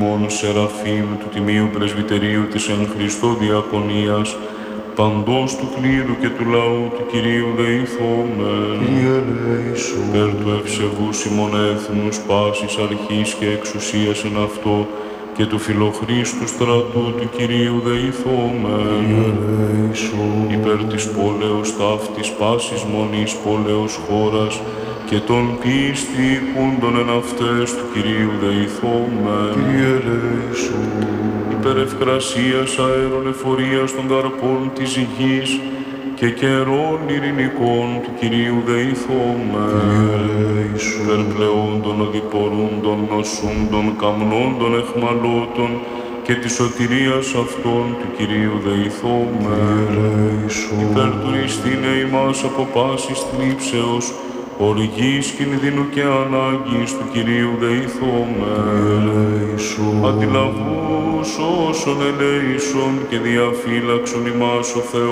ημών Σεραφείμ του Τιμίου Πρεσβυτερίου της εν Χριστώ Διακονίας, παντός του κλήρου και του λαού του Κυρίου δεηθόμεν. Κύριε ελέησον. Περ του ευσεβούς ημών έθνους, πάσης αρχής και εξουσίας εν αυτό, και του φιλοχρήστου στρατού του Κυρίου δεηθόμεν. Κύριε ελέησον. Υπέρ της πόλεως ταύτης πάσης μονής πόλεως χώρας, και των πίστη πούντων εν αυτές του Κυρίου δεηθόμεν. Κύριε ελέησον. Υπέρ ευκρασίας αέρων εφορίας των καρπών της γης, και καιρών ειρηνικών του Κυρίου δεηθόμεν. Υπέρ πλεόντων οδηπορούντων, νοσούντων, καμνόντων, εχμαλώτων, και της σωτηρίας αυτών του Κυρίου δεηθόμεν. Υπέρ του ριστήνε ημάς από πάσης θλίψεως, οργής, κινδύνου και ανάγκης του Κυρίου δεηθόμεν. Αντιλαβούς όσων ελέησον και διαφύλαξον ημάς ο Θεός,